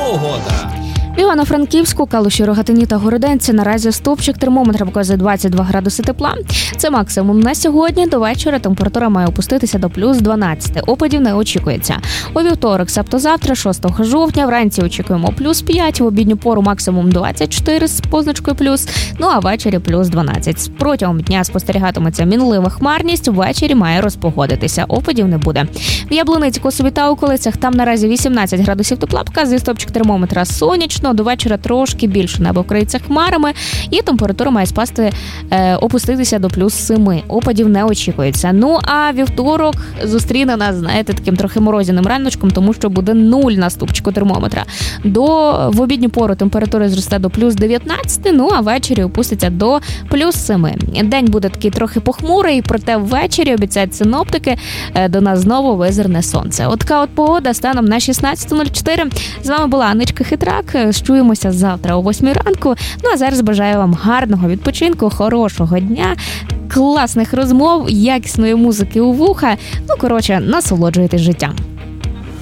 Погода. В Івано-Франківську, Калуші, Рогатині та Городенці наразі стовпчик термометра показує 22 градуси тепла. Це максимум на сьогодні. До вечора температура має опуститися до плюс 12. Опадів не очікується. У вівторок, себто завтра, 6 жовтня, вранці очікуємо плюс 5, в обідню пору максимум 24 з позначкою плюс, ну а ввечері плюс 12. Протягом дня спостерігатиметься мінлива хмарність, ввечері має розпогодитися. Опадів не буде. В Яблуниці, Косові та околицях там наразі 18 градусів тепла, показує стовпчик термометра сонячно. До вечора трошки більше небо вкриється хмарами і температура має опуститися до плюс 7. Опадів не очікується. Ну, а вівторок зустріне нас, знаєте, таким трохи морозяним раночком, тому що буде 0 на стовпчику термометра. В обідню пору температура зросте до плюс 19, ну, а ввечері опуститься до плюс 7. День буде такий трохи похмурий, проте ввечері, обіцяють синоптики, до нас знову визирне сонце. От така от погода станом на 16.04. З вами була Аничка Хитрак. Чуємося завтра о 8 ранку. Ну, а зараз бажаю вам гарного відпочинку, хорошого дня, класних розмов, якісної музики у вуха. Ну, коротше, насолоджуйтесь життям.